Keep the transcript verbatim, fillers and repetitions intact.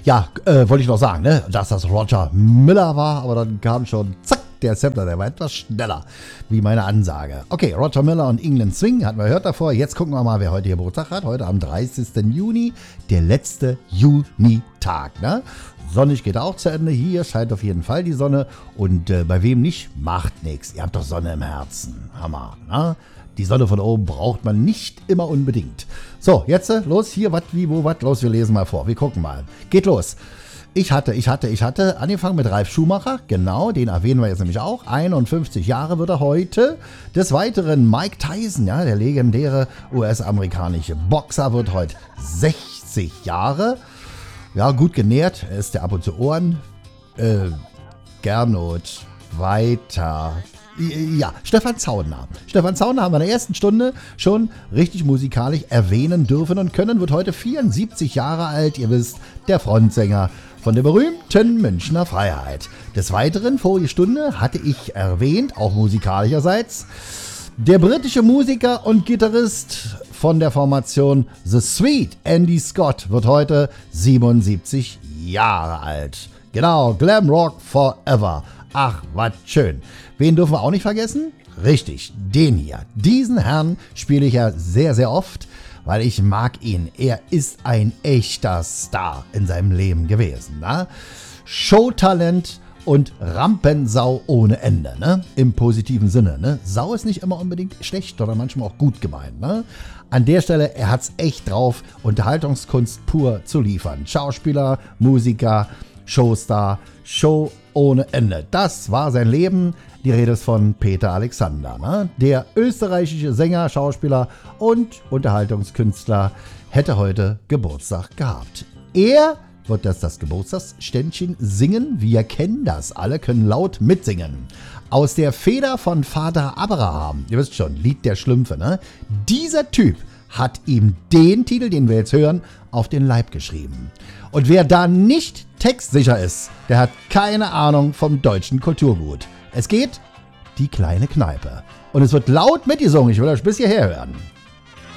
Ja, äh, wollte ich noch sagen, ne, dass das Roger Miller war, aber dann kam schon, zack, der Sampler, der war etwas schneller, wie meine Ansage. Okay, Roger Miller und England Swing, hatten wir gehört davor. Jetzt gucken wir mal, wer heute Geburtstag hat. Heute am dreißigsten Juni, der letzte Junitag, ne? Sonnig geht auch zu Ende. Hier scheint auf jeden Fall die Sonne. Und äh, bei wem nicht, macht nichts. Ihr habt doch Sonne im Herzen. Hammer, ne? Die Sonne von oben braucht man nicht immer unbedingt. So, jetzt äh, los, hier, was, wie, wo, was, los, wir lesen mal vor. Wir gucken mal. Geht los. Ich hatte, ich hatte, ich hatte angefangen mit Ralf Schumacher, genau, den erwähnen wir jetzt nämlich auch. einundfünfzig Jahre wird er heute. Des Weiteren Mike Tyson, ja, der legendäre U S-amerikanische Boxer, wird heute sechzig Jahre. Ja, gut genährt, er ist der ab und zu Ohren. Äh, Gernot, weiter. Ja, Stefan Zauner. Stefan Zauner haben wir in der ersten Stunde schon richtig musikalisch erwähnen dürfen und können, wird heute vierundsiebzig Jahre alt. Ihr wisst, der Frontsänger von der berühmten Münchner Freiheit. Des Weiteren, vorige Stunde hatte ich erwähnt, auch musikalischerseits, der britische Musiker und Gitarrist von der Formation The Sweet, Andy Scott, wird heute siebenundsiebzig Jahre alt. Genau, Glam Rock Forever. Ach, was schön. Wen dürfen wir auch nicht vergessen? Richtig, den hier. Diesen Herrn spiele ich ja sehr, sehr oft, weil ich mag ihn. Er ist ein echter Star in seinem Leben gewesen. Ne? Showtalent und Rampensau ohne Ende, ne? Im positiven Sinne. Ne? Sau ist nicht immer unbedingt schlecht oder manchmal auch gut gemeint. Ne? An der Stelle, er hat's echt drauf, Unterhaltungskunst pur zu liefern. Schauspieler, Musiker, Showstar, Show ohne Ende. Das war sein Leben. Die Rede ist von Peter Alexander, ne? Der österreichische Sänger, Schauspieler und Unterhaltungskünstler hätte heute Geburtstag gehabt. Er wird das, das Geburtstagsständchen singen. Wir kennen das. Alle können laut mitsingen. Aus der Feder von Vater Abraham, ihr wisst schon, Lied der Schlümpfe, ne? Dieser Typ hat ihm den Titel, den wir jetzt hören, auf den Leib geschrieben. Und wer da nicht textsicher ist, der hat keine Ahnung vom deutschen Kulturgut. Es geht Die kleine Kneipe. Und es wird laut mitgesungen. Ich will euch bis hierher hören.